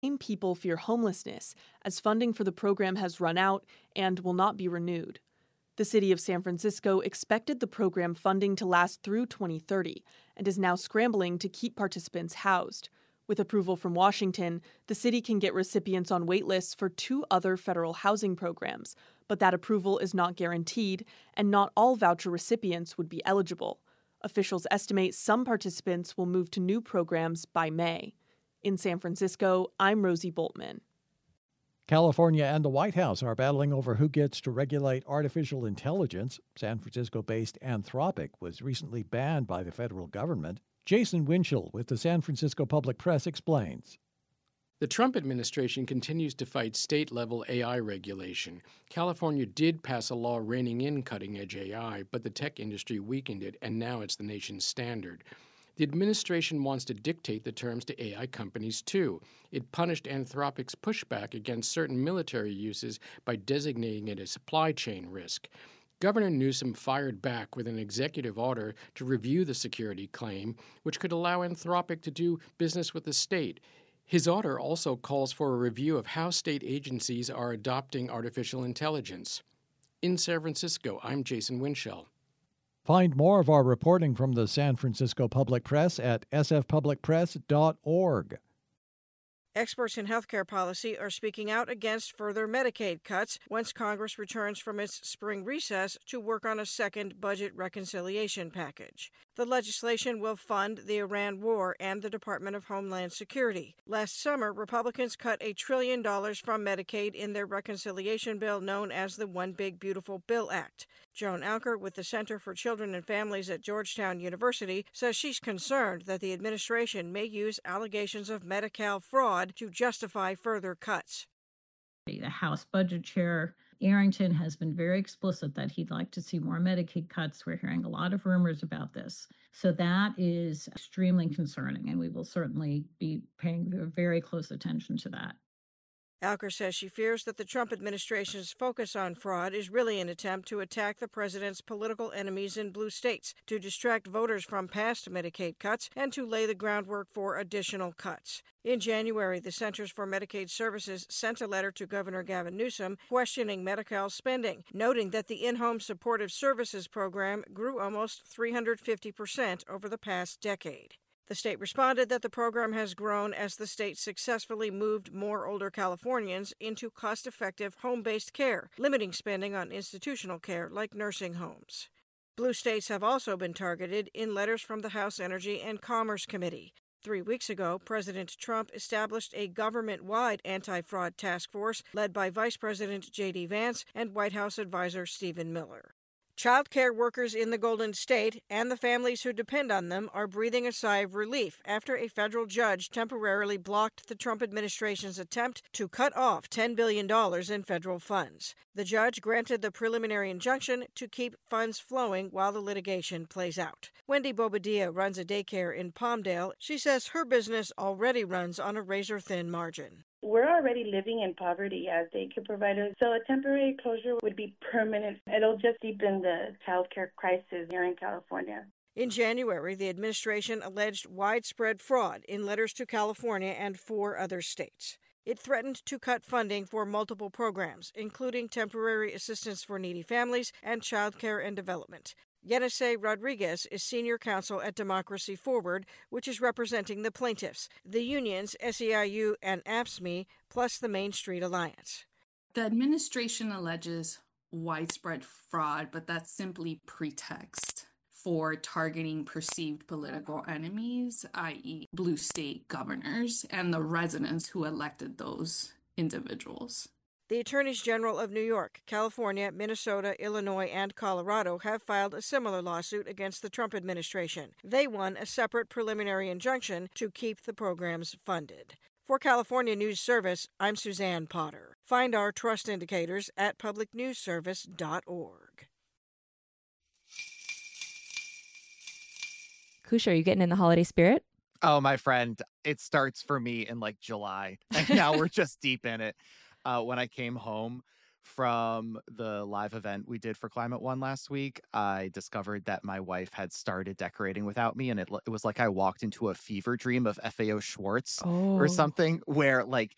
People fear homelessness, as funding for the program has run out and will not be renewed. The city of San Francisco expected the program funding to last through 2030 and is now scrambling to keep participants housed. With approval from Washington, the city can get recipients on waitlists for 2 other federal housing programs, but that approval is not guaranteed, and not all voucher recipients would be eligible. Officials estimate some participants will move to new programs by May. In San Francisco, I'm Rosie Boltman. California and the White House are battling over who gets to regulate artificial intelligence. San Francisco-based Anthropic was recently banned by the federal government. Jason Winchell with the San Francisco Public Press explains. The Trump administration continues to fight state-level AI regulation. California did pass a law reining in cutting-edge AI, but the tech industry weakened it, and now it's the nation's standard. The administration wants to dictate the terms to AI companies, too. It punished Anthropic's pushback against certain military uses by designating it a supply chain risk. Governor Newsom fired back with an executive order to review the security claim, which could allow Anthropic to do business with the state. His order also calls for a review of how state agencies are adopting artificial intelligence. In San Francisco, I'm Jason Winchell. Find more of our reporting from the San Francisco Public Press at sfpublicpress.org. Experts in healthcare policy are speaking out against further Medicaid cuts once Congress returns from its spring recess to work on a second budget reconciliation package. The legislation will fund the Iran war and the Department of Homeland Security. Last summer, Republicans cut $1 trillion from Medicaid in their reconciliation bill known as the One Big Beautiful Bill Act. Joan Alker with the Center for Children and Families at Georgetown University says she's concerned that the administration may use allegations of Medi-Cal fraud to justify further cuts. The House Budget Chair Arrington has been very explicit that he'd like to see more Medicaid cuts. We're hearing a lot of rumors about this. So that is extremely concerning, and we will certainly be paying very close attention to that. Alker says she fears that the Trump administration's focus on fraud is really an attempt to attack the president's political enemies in blue states, to distract voters from past Medicaid cuts, and to lay the groundwork for additional cuts. In January, the Centers for Medicaid Services sent a letter to Governor Gavin Newsom questioning Medi-Cal's spending, noting that the in-home supportive services program grew almost 350% over the past decade. The state responded that the program has grown as the state successfully moved more older Californians into cost-effective home-based care, limiting spending on institutional care like nursing homes. Blue states have also been targeted in letters from the House Energy and Commerce Committee. 3 weeks ago, President Trump established a government-wide anti-fraud task force led by Vice President J.D. Vance and White House advisor Stephen Miller. Child care workers in the Golden State and the families who depend on them are breathing a sigh of relief after a federal judge temporarily blocked the Trump administration's attempt to cut off $10 billion in federal funds. The judge granted the preliminary injunction to keep funds flowing while the litigation plays out. Wendy Bobadilla runs a daycare in Palmdale. She says her business already runs on a razor-thin margin. We're already living in poverty as daycare providers, so a temporary closure would be permanent. It'll just deepen the childcare crisis here in California. In January, the administration alleged widespread fraud in letters to California and 4 other states. It threatened to cut funding for multiple programs, including temporary assistance for needy families and child care and development. Yenisei Rodriguez is senior counsel at Democracy Forward, which is representing the plaintiffs, the unions, SEIU and AFSCME, plus the Main Street Alliance. The administration alleges widespread fraud, but that's simply pretext for targeting perceived political enemies, i.e. blue state governors and the residents who elected those individuals. The Attorneys General of New York, California, Minnesota, Illinois, and Colorado have filed a similar lawsuit against the Trump administration. They won a separate preliminary injunction to keep the programs funded. For California News Service, I'm Suzanne Potter. Find our trust indicators at publicnewsservice.org. Kusha, are you getting in the holiday spirit? Oh, my friend, it starts for me in like July, and now we're just deep in it. When I came home from the live event we did for Climate One last week, I discovered that my wife had started decorating without me, and it was like I walked into a fever dream of FAO Schwartz or something, where like